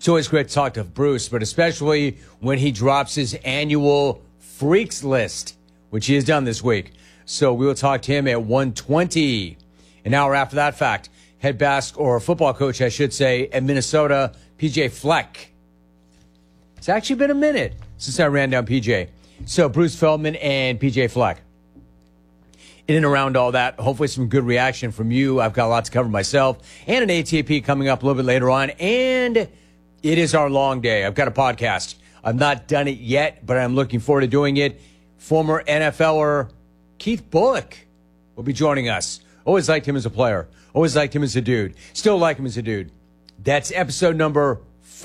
always great to talk to Bruce, but especially when he drops his annual Freaks list, which he has done this week. So we will talk to him at 1:20. An hour after that fact, head basketball football coach, I should say, at Minnesota, PJ Fleck. It's actually been a minute since I ran down PJ. So Bruce Feldman and PJ Fleck. In and around all that, hopefully some good reaction from you. I've got a lot to cover myself. And an ATP coming up a little bit later on. And it is our long day. I've got a podcast. I've not done it yet, but I'm looking forward to doing it. Former NFLer Keith Bulluck will be joining us. Always liked him as a player. Always liked him as a dude. Still like him as a dude. That's episode number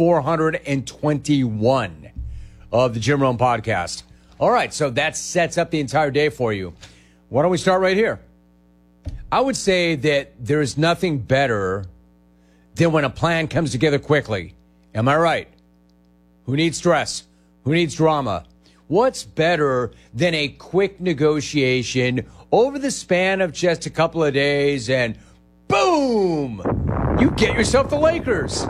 421 of the Jim Rome Podcast. All right, so that sets up the entire day for you. Why don't we start right here? I would say that there is nothing better than when a plan comes together quickly. Am I right? Who needs stress? Who needs drama? What's better than a quick negotiation over the span of just a couple of days and boom, you get yourself the Lakers.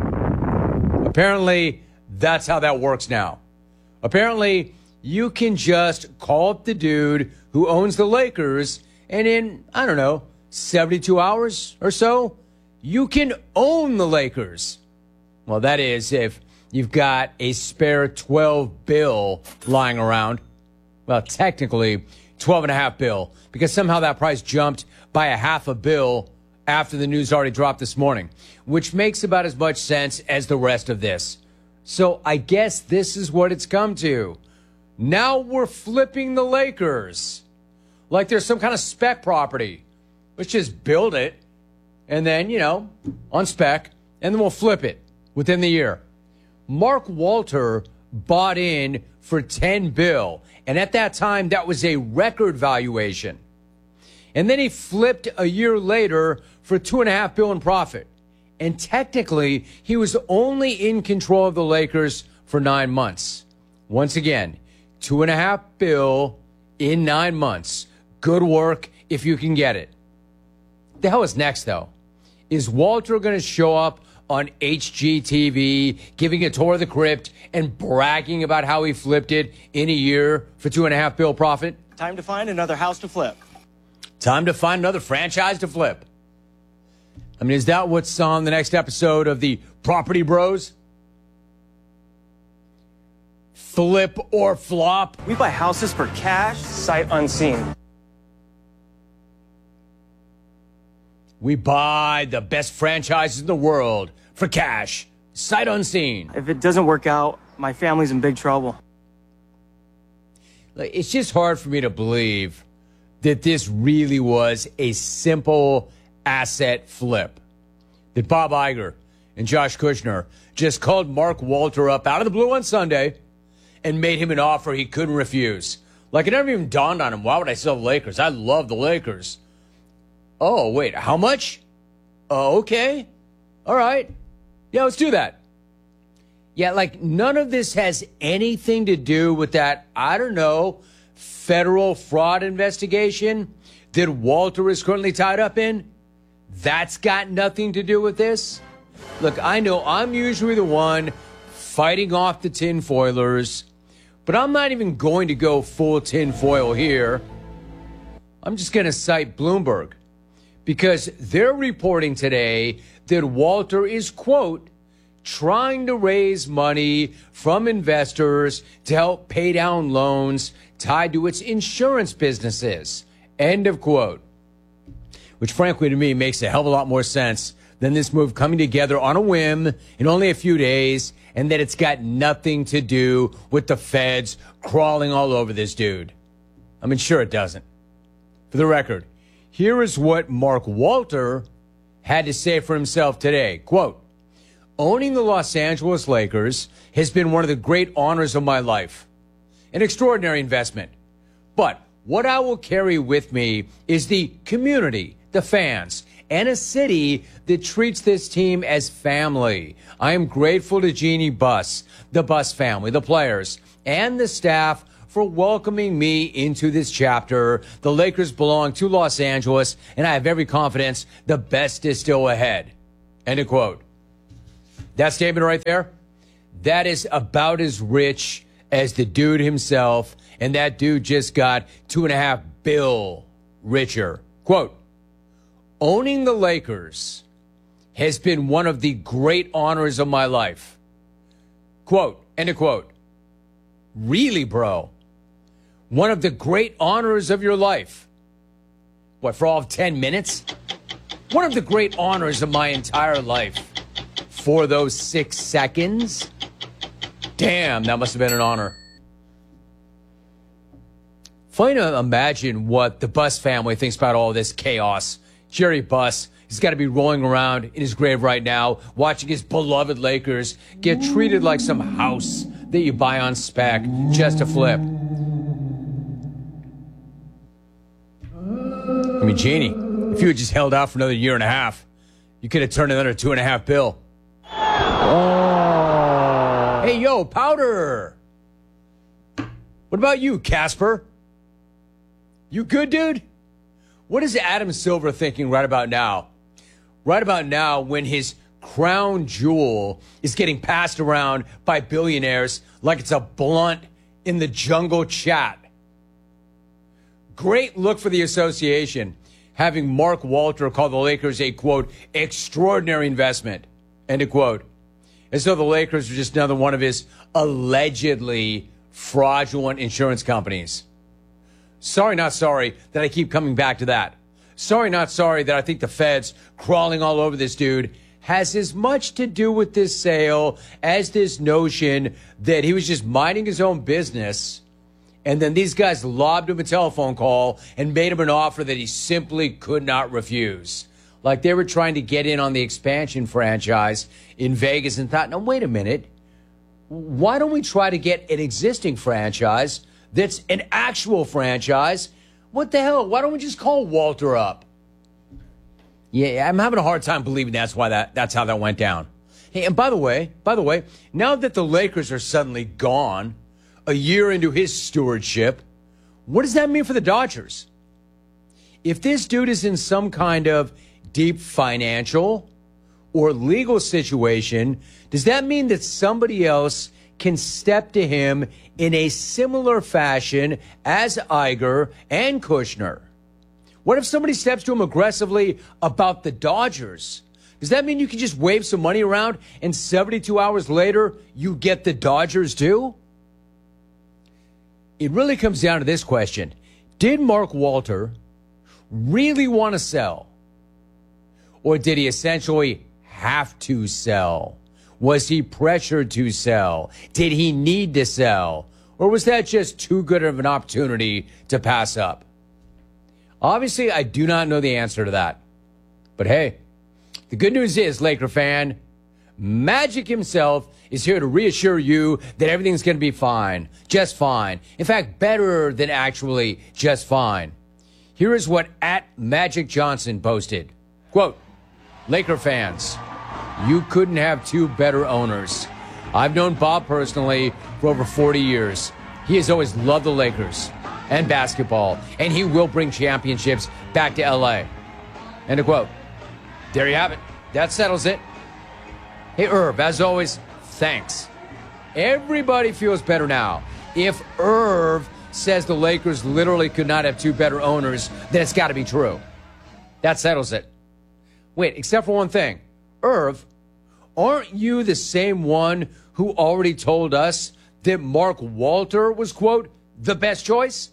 Apparently, that's how that works now. Apparently, you can just call up the dude who owns the Lakers, and in, 72 hours or so, you can own the Lakers. Well, that is if you've got a spare 12 bill lying around. Well, technically, 12.5 bill, because somehow that price jumped by a half a bill after the news already dropped this morning, which makes about as much sense as the rest of this. So I guess this is what it's come to. Now we're flipping the Lakers like there's some kind of spec property. Let's just build it and then, on spec, and then we'll flip it within the year. Mark Walter bought in for 10 bill, and at that time, that was a record valuation. And then he flipped a year later for 2.5 bill in profit. And technically, he was only in control of the Lakers for 9 months. Once again, 2.5 bill in 9 months. Good work if you can get it. The hell is next, though? Is Walter going to show up on HGTV, giving a tour of the crypt and bragging about how he flipped it in a year for 2.5 bill profit? Time to find another house to flip. Time to find another franchise to flip. I mean, is that what's on the next episode of the Property Bros? Flip or flop? We buy houses for cash, sight unseen. We buy the best franchises in the world for cash, sight unseen. If it doesn't work out, my family's in big trouble. It's just hard for me to believe that this really was a simple asset flip. That Bob Iger and Josh Kushner just called Mark Walter up out of the blue on Sunday and made him an offer he couldn't refuse. Like, it never even dawned on him, why would I sell the Lakers? I love the Lakers. Oh, wait, how much? Oh, okay. All right. Yeah, let's do that. Yeah, like, none of this has anything to do with that, federal fraud investigation that Walter is currently tied up in. That's got nothing to do with this. Look, I know I'm usually the one fighting off the tinfoilers, but I'm not even going to go full tinfoil here. I'm just going to cite Bloomberg, because they're reporting today that Walter is, quote, trying to raise money from investors to help pay down loans tied to its insurance businesses, end of quote. Which, frankly, to me, makes a hell of a lot more sense than this move coming together on a whim in only a few days, and that it's got nothing to do with the feds crawling all over this dude. I mean, sure it doesn't. For the record, here is what Mark Walter had to say for himself today. Quote, owning the Los Angeles Lakers has been one of the great honors of my life. An extraordinary investment. But what I will carry with me is the community, the fans, and a city that treats this team as family. I am grateful to Jeannie Buss, the Buss family, the players, and the staff for welcoming me into this chapter. The Lakers belong to Los Angeles, and I have every confidence the best is still ahead. End of quote. That statement right there, that is about as rich as the dude himself, and that dude just got $2.5 billion richer. Quote, owning the Lakers has been one of the great honors of my life. Quote, end of quote. Really, bro? One of the great honors of your life? What, for all of 10 minutes? One of the great honors of my entire life. For those 6 seconds? Damn, that must have been an honor. Funny to imagine what the Buss family thinks about all this chaos. Jerry Buss has got to be rolling around in his grave right now, watching his beloved Lakers get treated like some house that you buy on spec just to flip. I mean, Jeannie, if you had just held out for another year and a half, you could have turned another $2.5 billion. Oh. Hey, yo, Powder. What about you, Casper? You good, dude? What is Adam Silver thinking right about now? Right about now, when his crown jewel is getting passed around by billionaires like it's a blunt in the jungle chat. Great look for the association, having Mark Walter call the Lakers a, quote, extraordinary investment, end of quote. As though the Lakers are just another one of his allegedly fraudulent insurance companies. Sorry, not sorry that I keep coming back to that. Sorry, not sorry that I think the feds crawling all over this dude has as much to do with this sale as this notion that he was just minding his own business, and then these guys lobbed him a telephone call and made him an offer that he simply could not refuse. Like they were trying to get in on the expansion franchise in Vegas and thought, no, wait a minute. Why don't we try to get an existing franchise that's an actual franchise? What the hell? Why don't we just call Walter up? Yeah, I'm having a hard time believing that's how that went down. Hey, and by the way, now that the Lakers are suddenly gone, a year into his stewardship, what does that mean for the Dodgers? If this dude is in some kind of deep financial or legal situation, does that mean that somebody else can step to him in a similar fashion as Iger and Kushner? What if somebody steps to him aggressively about the Dodgers? Does that mean you can just wave some money around and 72 hours later you get the Dodgers too? It really comes down to this question. Did Mark Walter really want to sell? Or did he essentially have to sell? Was he pressured to sell? Did he need to sell? Or was that just too good of an opportunity to pass up? Obviously, I do not know the answer to that. But hey, the good news is, Laker fan, Magic himself is here to reassure you that everything's going to be fine. Just fine. In fact, better than actually just fine. Here is what @MagicJohnson posted. Quote, Laker fans, you couldn't have two better owners. I've known Bob personally for over 40 years. He has always loved the Lakers and basketball, and he will bring championships back to L.A. End of quote. There you have it. That settles it. Hey, Irv, as always, thanks. Everybody feels better now. If Irv says the Lakers literally could not have two better owners, then it's got to be true. That settles it. Wait, except for one thing. Irv, aren't you the same one who already told us that Mark Walter was, quote, the best choice?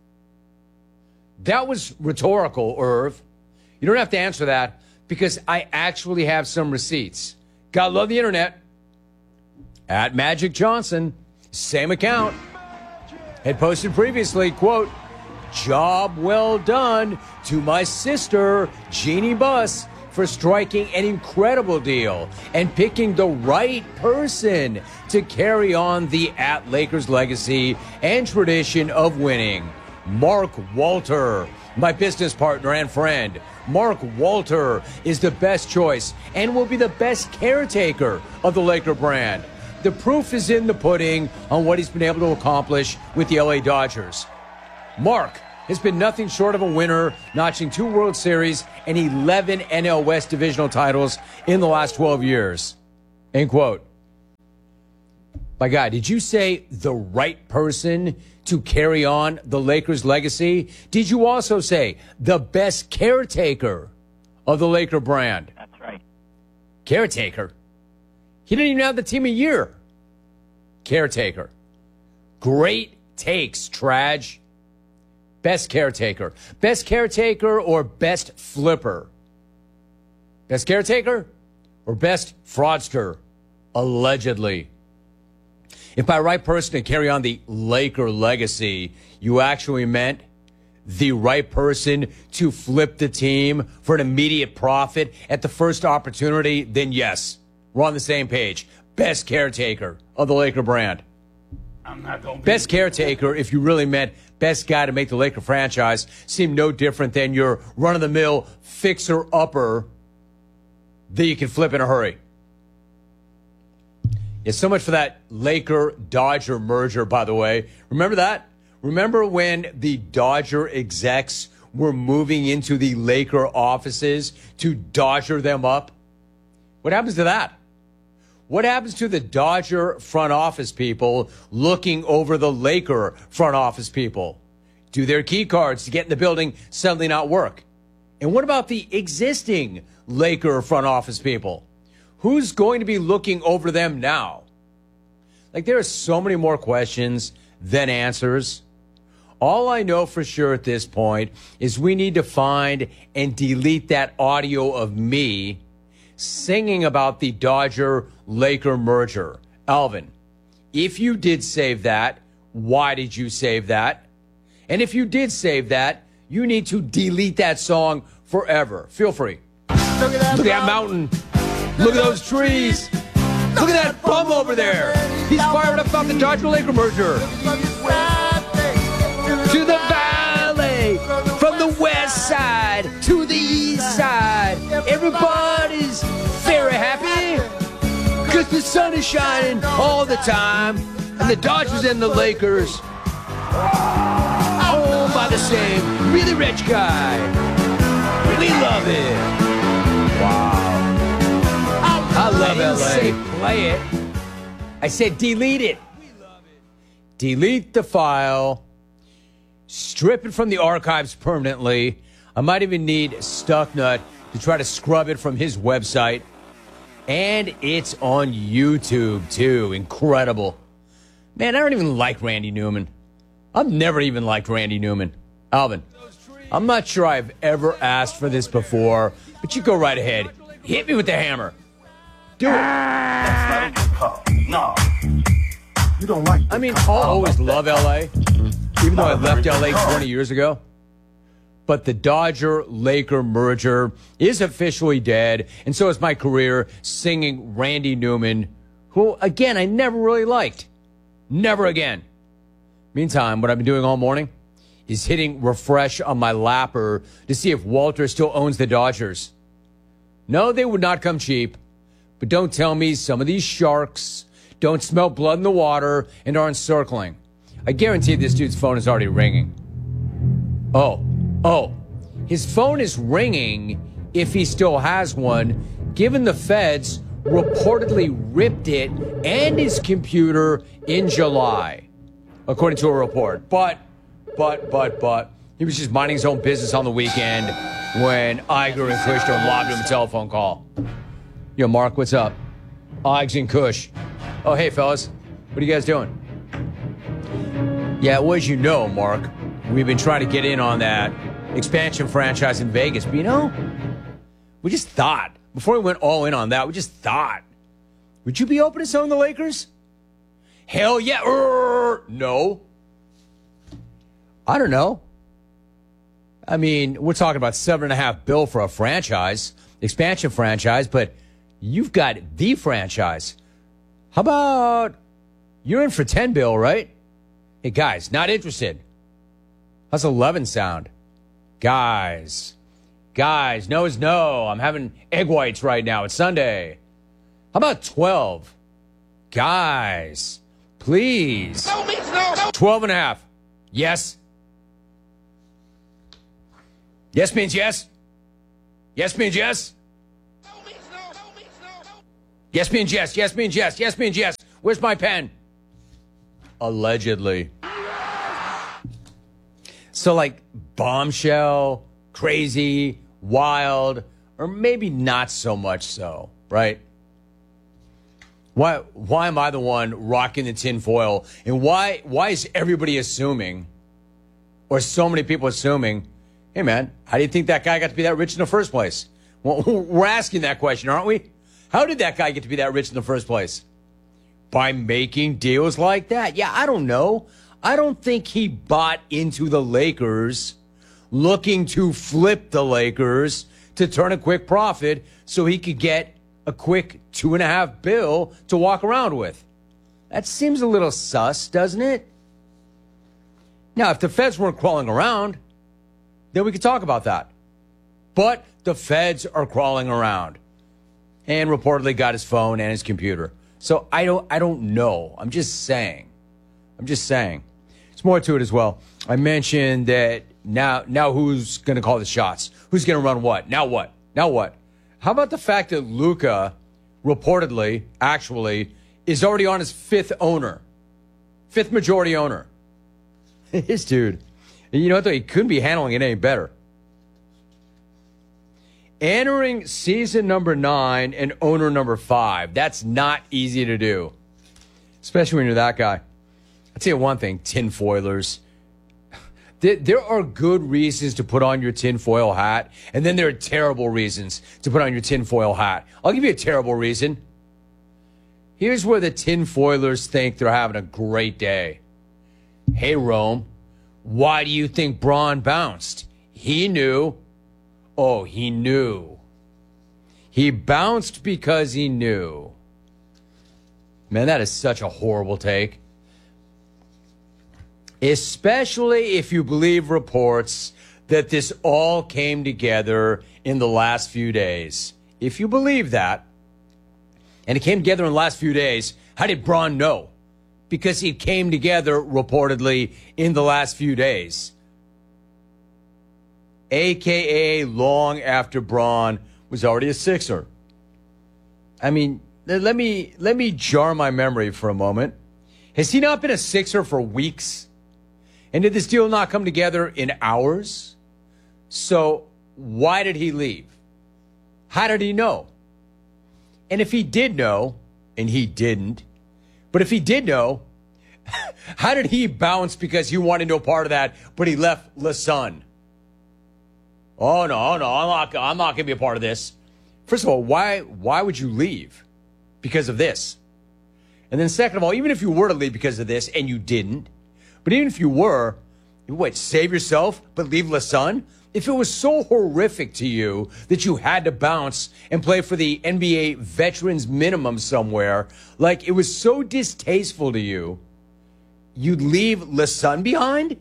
That was rhetorical, Irv. You don't have to answer that because I actually have some receipts. Gotta love the internet. @MagicJohnson, same account, had posted previously, quote, job well done to my sister, Jeannie Buss, for striking an incredible deal and picking the right person to carry on the @Lakers legacy and tradition of winning. Mark Walter, my business partner and friend. Mark Walter is the best choice and will be the best caretaker of the Laker brand. The proof is in the pudding on what he's been able to accomplish with the LA Dodgers. Mark has been nothing short of a winner, notching 2 World Series and 11 NL West divisional titles in the last 12 years. End quote. My God, did you say the right person to carry on the Lakers legacy? Did you also say the best caretaker of the Laker brand? That's right. Caretaker? He didn't even have the team a year. Caretaker. Great takes, Traj. Best caretaker. Best caretaker or best flipper? Best caretaker or best fraudster? Allegedly. If by right person to carry on the Laker legacy, you actually meant the right person to flip the team for an immediate profit at the first opportunity, then yes, we're on the same page. Best caretaker of the Laker brand. I'm not going to Best caretaker, if you really meant best guy to make the Laker franchise, seem no different than your run-of-the-mill fixer-upper that you can flip in a hurry. Yeah, so much for that Laker-Dodger merger, by the way. Remember that? Remember when the Dodger execs were moving into the Laker offices to Dodger them up? What happens to that? What happens to the Dodger front office people looking over the Laker front office people? Do their key cards to get in the building suddenly not work? And what about the existing Laker front office people? Who's going to be looking over them now? Like, there are so many more questions than answers. All I know for sure at this point is we need to find and delete that audio of me singing about the Dodger-Laker merger. Alvin, if you did save that, why did you save that? And if you did save that, you need to delete that song forever. Feel free. Look at that mountain. Look at those trees. Look at that bum over there. He's fired up about the Dodger-Laker merger. To the valley, from the west side to the east side. Everybody's very happy because the sun is shining all the time. And the Dodgers and the Lakers owned by the same really rich guy. We love it. Wow. I love LA. I didn't say play it. I said delete it. Delete the file. Strip it from the archives permanently. I might even need Stucknut to try to scrub it from his website. And it's on YouTube, too. Incredible. Man, I don't even like Randy Newman. I've never even liked Randy Newman. Alvin, I'm not sure I've ever asked for this before, but you go right ahead. Hit me with the hammer. Do it. No. You don't like I mean, I'll always love L.A., even though I left L.A. 20 years ago. But the Dodger-Laker merger is officially dead, and so is my career singing Randy Newman, who, again, I never really liked. Never again. Meantime, what I've been doing all morning is hitting refresh on my lapper to see if Walter still owns the Dodgers. No, they would not come cheap. But don't tell me some of these sharks don't smell blood in the water and aren't circling. I guarantee this dude's phone is already ringing. Oh, his phone is ringing if he still has one, given the feds reportedly ripped it and his computer in July, according to a report. But, he was just minding his own business on the weekend when Iger and Kushner lobbed him a telephone call. Yo, Mark, what's up? Igs and Kush. Oh, hey, fellas. What are you guys doing? Yeah, well, as you know, Mark, we've been trying to get in on that expansion franchise in Vegas. But, you know, we just thought, before we went all in on that, we just thought, would you be open to selling the Lakers? Hell yeah. No. I don't know. I mean, we're talking about $7.5 billion for a franchise, expansion franchise, but you've got the franchise. How about you're in for $10 billion, right? Hey, guys, not interested. How's 11 sound? Guys, no is no. I'm having egg whites right now. It's Sunday. How about 12? Guys, please. No means no. 12.5. Yes. Yes means yes. Yes means yes. Yes, me and Jess. Yes, me and Jess. Yes, me and Jess. Where's my pen? Allegedly. So, like, bombshell, crazy, wild, or maybe not so much so, right? Why am I the one rocking the tinfoil? And why is everybody assuming, or so many people assuming, hey, man, how do you think that guy got to be that rich in the first place? Well, we're asking that question, aren't we? How did that guy get to be that rich in the first place? By making deals like that? Yeah, I don't know. I don't think he bought into the Lakers looking to flip the Lakers to turn a quick profit so he could get a quick $2.5 billion to walk around with. That seems a little sus, doesn't it? Now, if the feds weren't crawling around, then we could talk about that. But the feds are crawling around and reportedly got his phone and his computer. So I don't know. I'm just saying. There's more to it as well. I mentioned that now who's going to call the shots? Who's going to run what? Now what? How about the fact that Luka reportedly, actually, is already on his fifth majority owner? This dude. You know what, though? He couldn't be handling it any better. Entering season number 9 and owner number 5. That's not easy to do, especially when you're that guy. I'll tell you one thing, tinfoilers. There are good reasons to put on your tinfoil hat, and then there are terrible reasons to put on your tinfoil hat. I'll give you a terrible reason. Here's where the tinfoilers think they're having a great day. Hey, Rome, why do you think Braun bounced? He knew. Oh, he knew. He bounced because he knew. Man, that is such a horrible take. Especially if you believe reports that this all came together in the last few days. If you believe that, and it came together in the last few days, how did Braun know? Because it came together reportedly in the last few days. AKA long after Braun was already a Sixer. I mean, let me jar my memory for a moment. Has he not been a Sixer for weeks? And did this deal not come together in hours? So why did he leave? How did he know? And if he did know, and he didn't, but if he did know, how did he bounce because he wanted no part of that, but he left LeSun? Oh, no, I'm not going to be a part of this. First of all, why would you leave because of this? And then second of all, even if you were to leave because of this and you didn't, but even if you were, save yourself but leave LeSun? If it was so horrific to you that you had to bounce and play for the NBA veterans minimum somewhere, like it was so distasteful to you, you'd leave LeSun behind?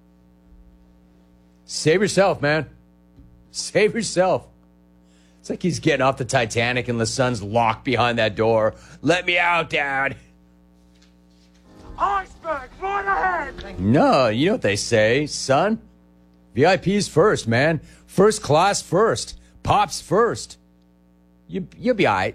Save yourself, man. Save yourself. It's like he's getting off the Titanic and LeSun's locked behind that door. Let me out, Dad. Iceberg, right ahead! No, you know what they say, son. VIP's first, man. First class first. Pops first. You'll be all right.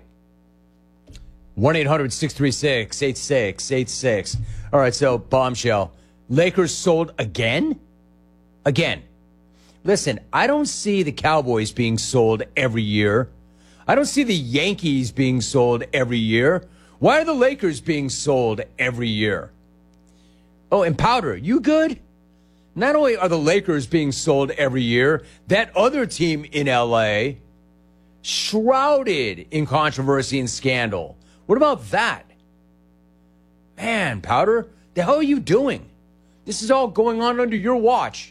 1-800-636-8686. All right, so bombshell. Lakers sold again? Again. Listen, I don't see the Cowboys being sold every year. I don't see the Yankees being sold every year. Why are the Lakers being sold every year? Oh, and Powder, you good? Not only are the Lakers being sold every year, that other team in L.A., shrouded in controversy and scandal. What about that? Man, Powder, the hell are you doing? This is all going on under your watch.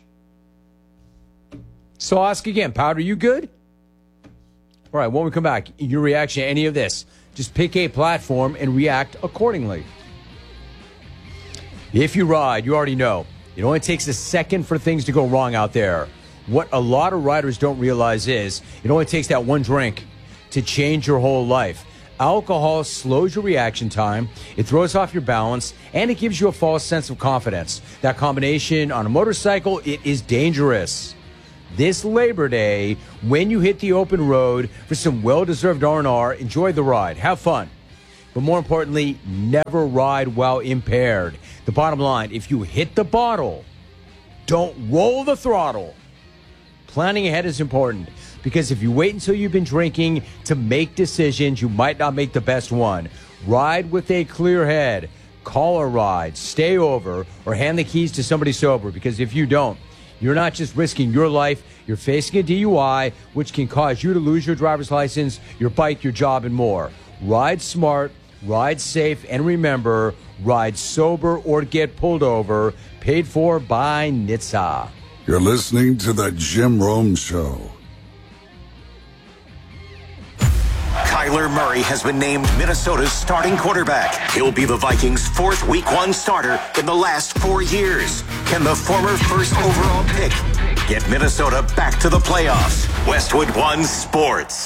So I'll ask again, Powder, you good? All right, when we come back, your reaction to any of this, just pick a platform and react accordingly. If you ride, you already know. It only takes a second for things to go wrong out there. What a lot of riders don't realize is it only takes that one drink to change your whole life. Alcohol slows your reaction time, it throws off your balance, and it gives you a false sense of confidence. That combination on a motorcycle, it is dangerous. this Labor Day when you hit the open road for some well-deserved R&R. Enjoy the ride. Have fun. But more importantly, never ride while impaired. The bottom line, if you hit the bottle, don't roll the throttle. Planning ahead is important because if you wait until you've been drinking to make decisions, you might not make the best one. Ride with a clear head. Call a ride, stay over, or hand the keys to somebody sober, because if you don't, you're not just risking your life, you're facing a DUI, which can cause you to lose your driver's license, your bike, your job, and more. Ride smart, ride safe, and remember, ride sober or get pulled over. Paid for by NHTSA. You're listening to The Jim Rome Show. Kyler Murray has been named Minnesota's starting quarterback. He'll be the Vikings' fourth Week 1 starter in the last 4 years. Can the former first overall pick get Minnesota back to the playoffs? Westwood One Sports.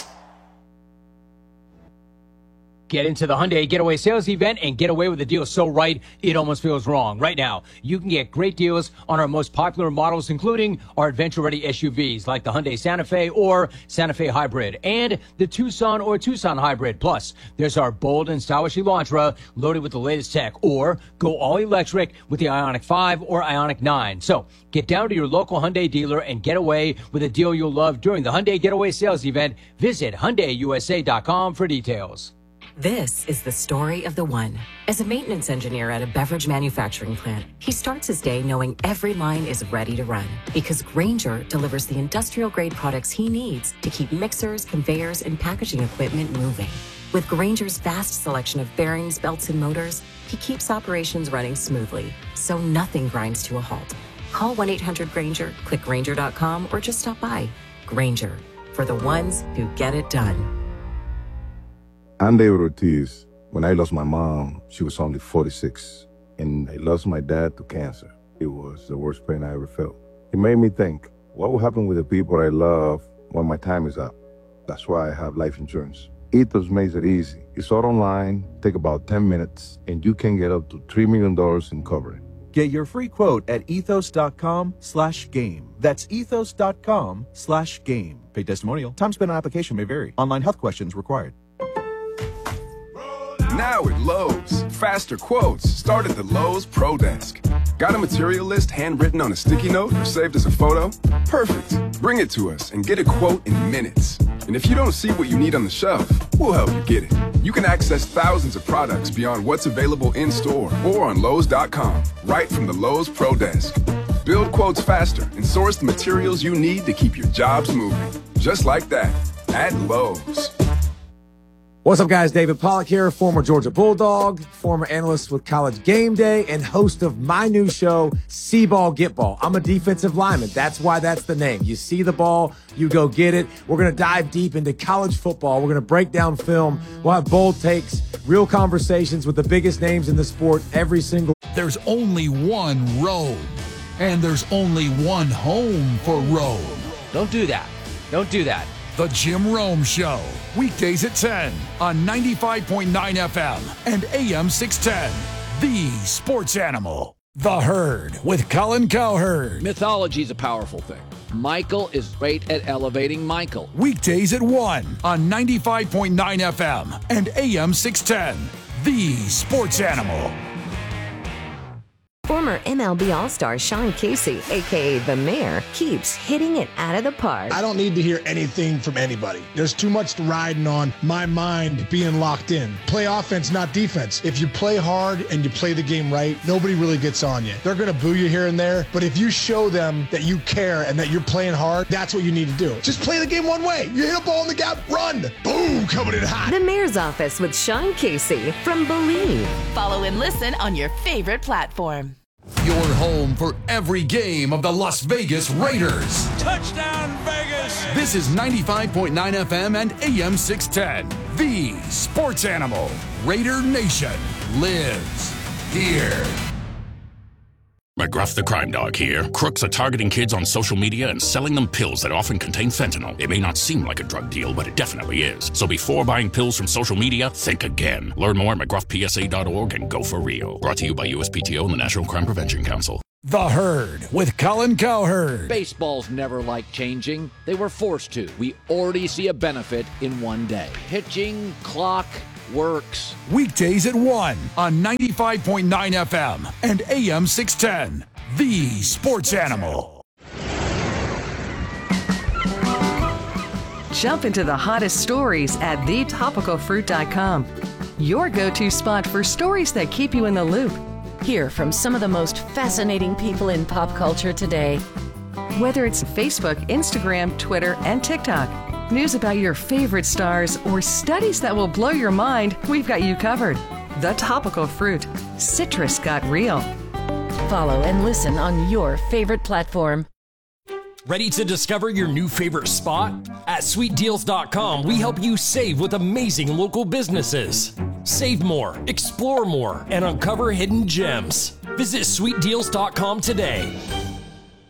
Get into the Hyundai Getaway Sales Event and get away with a deal so right, it almost feels wrong. Right now, you can get great deals on our most popular models, including our adventure-ready SUVs like the Hyundai Santa Fe or Santa Fe Hybrid and the Tucson or Tucson Hybrid. Plus, there's our bold and stylish Elantra loaded with the latest tech, or go all-electric with the Ioniq 5 or Ioniq 9. So, get down to your local Hyundai dealer and get away with a deal you'll love during the Hyundai Getaway Sales Event. Visit HyundaiUSA.com for details. This is the story of the one. As a maintenance engineer at a beverage manufacturing plant, he starts his day knowing every line is ready to run because Grainger delivers the industrial-grade products he needs to keep mixers, conveyors, and packaging equipment moving. With Grainger's vast selection of bearings, belts, and motors, he keeps operations running smoothly, so nothing grinds to a halt. Call 1-800-GRAINGER, click Grainger.com, or just stop by. Grainger, for the ones who get it done. I'm David Ortiz. When I lost my mom, she was only 46, and I lost my dad to cancer. It was the worst pain I ever felt. It made me think, what will happen with the people I love when my time is up? That's why I have life insurance. Ethos makes it easy. It's all online, take about 10 minutes, and you can get up to $3 million in coverage. Get your free quote at ethos.com/game. That's ethos.com/game. Paid testimonial. Time spent on application may vary. Online health questions required. Now at Lowe's, faster quotes start at the Lowe's Pro Desk. Got a material list handwritten on a sticky note or saved as a photo? Perfect. Bring it to us and get a quote in minutes. And if you don't see what you need on the shelf, we'll help you get it. You can access thousands of products beyond what's available in store or on Lowe's.com, right from the Lowe's Pro Desk. Build quotes faster and source the materials you need to keep your jobs moving. Just like that, at Lowe's. What's up, guys? David Pollack here, former Georgia Bulldog, former analyst with College Game Day, and host of my new show, See Ball, Get Ball. I'm a defensive lineman. That's why that's the name. You see the ball, you go get it. We're going to dive deep into college football. We're going to break down film. We'll have bold takes, real conversations with the biggest names in the sport every single. There's only one road, and there's only one home for road. Don't do that. Don't do that. The Jim Rome Show, weekdays at 10 on 95.9 FM and AM 610. The Sports Animal. The Herd with Colin Cowherd. Mythology is a powerful thing. Michael is great at elevating Michael. Weekdays at 1 on 95.9 FM and AM 610. The Sports Animal. Former MLB All-Star Sean Casey, a.k.a. The Mayor, keeps hitting it out of the park. I don't need to hear anything from anybody. There's too much riding on my mind being locked in. Play offense, not defense. If you play hard and you play the game right, nobody really gets on you. They're going to boo you here and there, but if you show them that you care and that you're playing hard, that's what you need to do. Just play the game one way. You hit a ball in the gap, run. Boom, coming in hot. The Mayor's Office with Sean Casey from Believe. Follow and listen on your favorite platform. Your home for every game of the Las Vegas Raiders. Touchdown, Vegas! This is 95.9 FM and AM 610. The Sports Animal. Raider Nation lives here. McGruff the Crime Dog here. Crooks are targeting kids on social media and selling them pills that often contain fentanyl. It may not seem like a drug deal, but it definitely is. So before buying pills from social media, think again. Learn more at McGruffPSA.org and go for real. Brought to you by USPTO and the National Crime Prevention Council. The Herd with Colin Cowherd. Baseball's never liked changing. They were forced to. We already see a benefit in one day. Pitching clock works. Weekdays at 1 on 95.9 FM and AM 610. The Sports Animal. Jump into the hottest stories at thetopicalfruit.com. Your go-to spot for stories that keep you in the loop. Hear from some of the most fascinating people in pop culture today. Whether it's Facebook, Instagram, Twitter, and TikTok, news about your favorite stars, or studies that will blow your mind, we've got you covered. The Topical Fruit. Citrus got real. Follow and listen on your favorite platform. Ready to discover your new favorite spot? At sweetdeals.com, we help you save with amazing local businesses. Save more, explore more, and uncover hidden gems. Visit sweetdeals.com today.